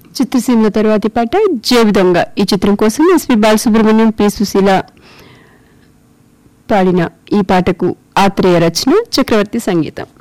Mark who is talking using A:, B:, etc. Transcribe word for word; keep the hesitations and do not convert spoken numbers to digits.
A: చిత్రసీమల తర్వాతి పాట జేబు దొంగ. ఈ చిత్రం కోసం ఎస్పి బాలసుబ్రహ్మణ్యం, పి సుశీల పాడిన ఈ పాటకు ఆత్రేయ రచన, చక్రవర్తి సంగీతం.